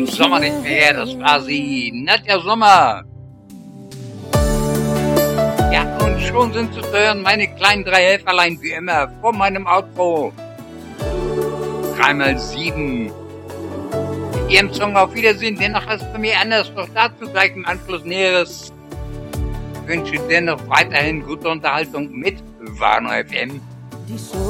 Sommer nicht mehr, das war sie, Nadja Sommer. Ja, und schon sind zu hören meine kleinen drei Helferlein wie immer vor meinem Outro. 3x7. Mit ihrem Song Auf Wiedersehen, dennoch ist bei mir anders, doch dazu gleich im Anschluss Näheres. Ich wünsche dennoch weiterhin gute Unterhaltung mit Warnow FM.